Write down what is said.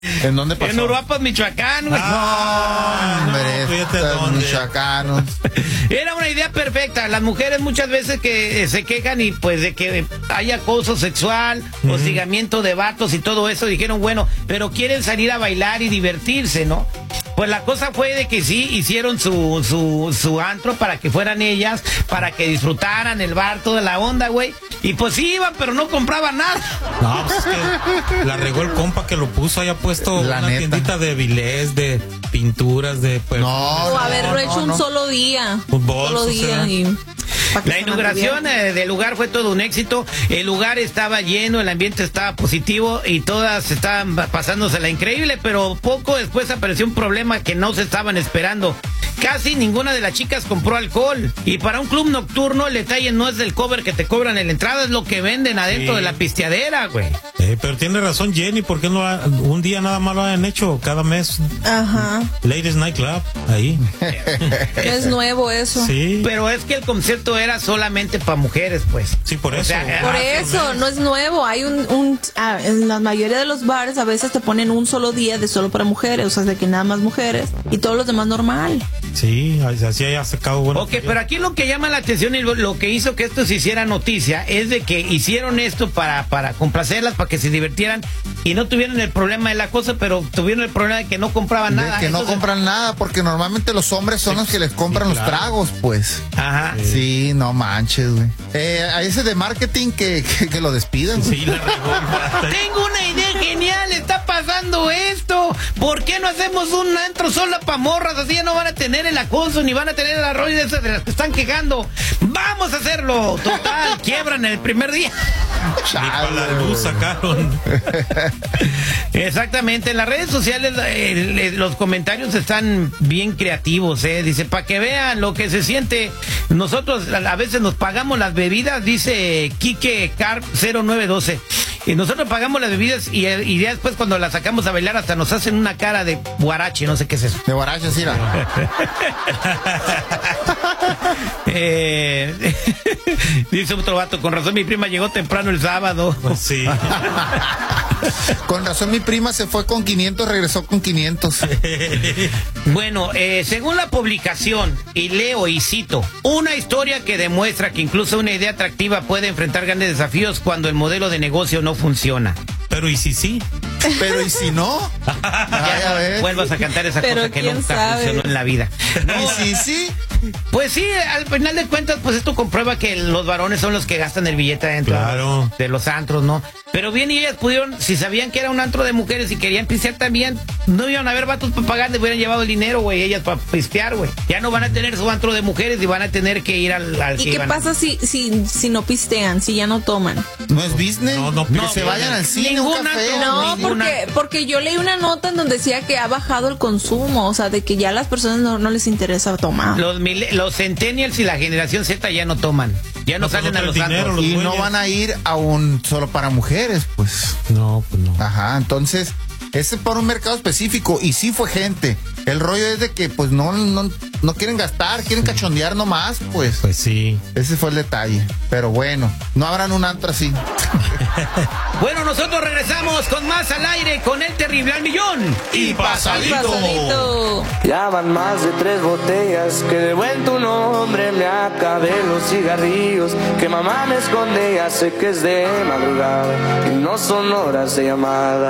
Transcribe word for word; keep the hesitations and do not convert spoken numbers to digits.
¿En dónde pasó? En Uruapas, Michoacán, güey. No, hombre, no, michoacanos. Era una idea perfecta. Las mujeres muchas veces que eh, se quejan y pues de que hay acoso sexual, uh-huh. hostigamiento de vatos y todo eso, dijeron, bueno, pero quieren salir a bailar y divertirse, ¿no? Pues la cosa fue de que sí, hicieron su, su, su antro para que fueran ellas, para que disfrutaran el bar, toda la onda, güey. Y pues sí iban, pero no compraban nada. No, pues es que la regó el compa que lo puso, haya puesto la una neta. tiendita de vilés, de pinturas, de... Pues, no, o haberlo no, hecho no, un no. solo día. Un solo día y... La inauguración eh, del lugar fue todo un éxito. El lugar estaba lleno, el ambiente estaba positivo y todas estaban pasándose la increíble, pero poco después apareció un problema que no se estaban esperando. Casi ninguna de las chicas compró alcohol. Y para un club nocturno el detalle no es el cover que te cobran en la entrada, es lo que venden adentro sí. de la pisteadera, güey. Eh, pero tiene razón Jenny, ¿por qué no ha, un día nada más lo han hecho cada mes? Ajá. Ladies Night Club, ahí. Es nuevo eso. Sí. Pero es que el concepto era solamente para mujeres, pues. Sí, por eso. O sea, por ah, eso, no es nuevo. Hay un, un ah, en la mayoría de los bares a veces te ponen un solo día de solo para mujeres, o sea, de que nada más mujeres y todos los demás normal. Sí, así haya sacado bueno. Ok, pero aquí lo que llama la atención y lo, lo que hizo que esto se hiciera noticia es de que hicieron esto para, para complacerlas, para que se divirtieran y no tuvieron el problema de la cosa, pero tuvieron el problema de que no compraban de nada. que Entonces... no compran nada, porque normalmente los hombres son los que les compran sí, claro. los tragos, pues. Ajá. Sí, sí no manches, güey. Eh, a ese de marketing que, que, que lo despidan. Sí, la regó. Tengo una idea genial, está pasando esto. ¿Por qué no hacemos un antro solo para morras? Así ya no van a tener el acoso ni van a tener el arroyo de esas de las que están quejando. ¡Vamos a hacerlo! Total, quiebran el primer día. Ni la luz sacaron. Exactamente, en las redes sociales eh, los comentarios están bien creativos, eh. Dice, para que vean lo que se siente, nosotros a veces nos pagamos las bebidas, dice Quique Carp cero nueve doce. Y nosotros pagamos las bebidas y, y ya después cuando las sacamos a bailar hasta nos hacen una cara de guarache, no sé qué es eso. De guarache, sí, la. eh, dice otro vato, con razón mi prima llegó temprano el sábado. Sí. Con razón mi prima se fue con quinientos, regresó con quinientos. Bueno, eh, según la publicación, y leo y cito, una historia que demuestra que incluso una idea atractiva puede enfrentar grandes desafíos cuando el modelo de negocio no funciona. Pero ¿y si sí? Pero ¿y si no? Ay, a ver. Vuelvas a cantar esa Pero cosa que nunca sabe. funcionó en la vida. No, ¿y si sí? Pues sí, al final de cuentas, pues esto comprueba que los varones son los que gastan el billete adentro claro. de los antros, ¿no? Pero bien, y ellas pudieron, si sabían que era un antro de mujeres y querían pistear también, no iban a haber vatos para pagar, les hubieran llevado el dinero, güey, ellas para pistear, güey. Ya no van a tener su antro de mujeres y van a tener que ir al... al ¿Y que qué iban pasa a... si, si, si no pistean, si ya no toman? ¿No es business? No, no, que no, se vayan al cine, ninguna, un café. No, ninguna. porque, porque yo leí una nota en donde decía que ha bajado el consumo, o sea, de que ya a las personas no, no les interesa tomar. Los, los centennials y la generación Z ya no toman, ya no, no salen a los dinero, antros. los y dueños. no van a ir a un solo para mujeres, pues. No, pues no. Ajá, entonces, ese es para un mercado específico y sí fue gente. El rollo es de que pues no, no, no quieren gastar, quieren cachondear nomás, pues. Pues sí. Ese fue el detalle. Pero bueno, no habrán un antro así. Bueno, nosotros regresamos con más al aire con el terrible al millón. Y pasadito. Pasadito. Ya van más de tres botellas que de buen tu nombre me acabé los cigarrillos que mamá me esconde, ya sé que es de madrugada y no son horas de llamada.